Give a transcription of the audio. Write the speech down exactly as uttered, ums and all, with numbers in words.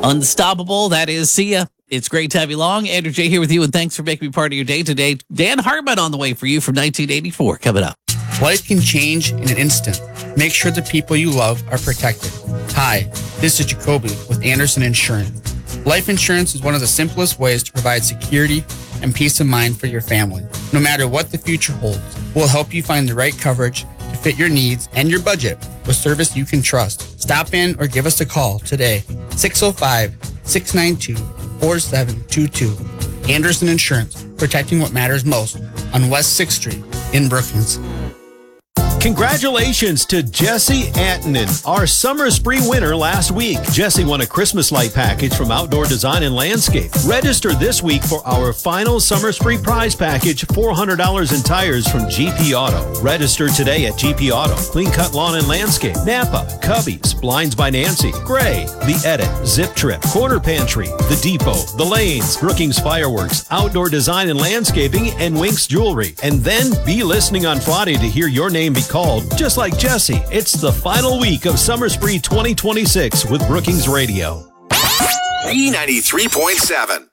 Unstoppable, that is. See ya. It's great to have you along. Andrew J. here with you, and thanks for making me part of your day today. Dan Harmon on the way for you from nineteen eighty-four coming up. Life can change in an instant. Make sure the people you love are protected. Hi, this is Jacoby with Anderson Insurance. Life insurance is one of the simplest ways to provide security and peace of mind for your family. No matter what the future holds, we'll help you find the right coverage to fit your needs and your budget with service you can trust. Stop in or give us a call today. six oh five, six nine two, four seven two two. Anderson Insurance, protecting what matters most on West sixth Street in Brookings. Congratulations to Jesse Antonin, our summer spree winner last week. Jesse won a Christmas light package from Outdoor Design and Landscape. Register this week for our final summer spree prize package, four hundred dollars in tires from G P Auto. Register today at G P Auto, Clean Cut Lawn and Landscape, Napa, Cubbies, Blinds by Nancy, Gray, The Edit, Zip Trip, Corner Pantry, The Depot, The Lanes, Brookings Fireworks, Outdoor Design and Landscaping, and Winks Jewelry. And then be listening on Friday to hear your name be called, just like Jesse. It's the final week of Summer Spree twenty twenty-six with Brookings Radio. B ninety-three point seven.